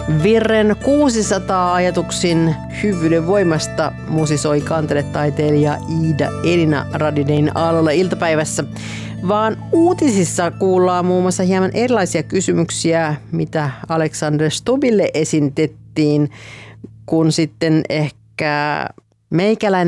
Virren 600 ajatuksin hyvyyden voimasta musisoi kanteletaiteilija Iida Elina Radinein Aallolla iltapäivässä. Vaan uutisissa kuullaan muun muassa hieman erilaisia kysymyksiä, mitä Alexander Stubbille esitettiin, kun sitten ehkä meikäläinen